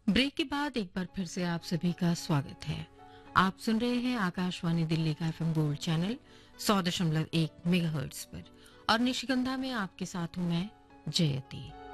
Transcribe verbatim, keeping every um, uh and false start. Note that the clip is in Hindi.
ब्रेक के बाद एक बार फिर से आप सभी का स्वागत है। आप सुन रहे हैं आकाशवाणी दिल्ली का एफएम गोल्ड चैनल सौ दशमलव एक मेगाहर्ट्ज पर और निशिगंधा में आपके साथ हूं मैं जयती।